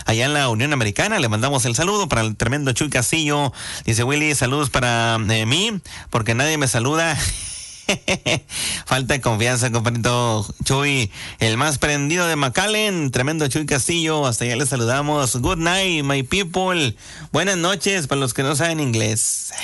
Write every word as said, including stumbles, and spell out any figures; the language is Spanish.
allá en la Unión Americana. Le mandamos el saludo para el tremendo Chuy Castillo. Dice Willy, saludos para eh, mí, porque nadie me saluda. Falta de confianza, compadrito Chuy, el más prendido de McAllen, tremendo Chuy Castillo. Hasta allá les saludamos. Good night, my people. Buenas noches para los que no saben inglés.